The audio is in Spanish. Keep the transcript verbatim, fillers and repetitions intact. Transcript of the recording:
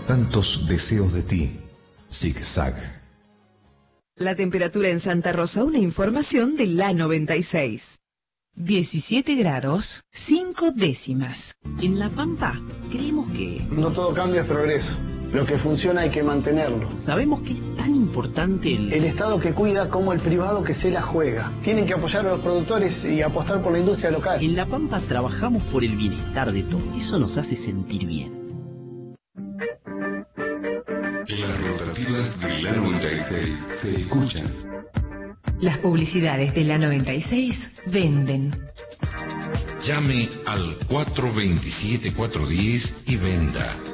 tantos deseos de ti, zigzag. La temperatura en Santa Rosa, una información de la noventa y seis. diecisiete grados, cinco décimas. En La Pampa, creemos que... No todo cambio es progreso. Lo que funciona hay que mantenerlo. Sabemos que es tan importante el... El Estado que cuida como el privado que se la juega. Tienen que apoyar a los productores y apostar por la industria local. En La Pampa trabajamos por el bienestar de todos. Eso nos hace sentir bien. Las rotativas de la noventa y seis se escuchan. Las publicidades de la noventa y seis venden. Llame al cuatro dos siete, cuatro uno cero y venda.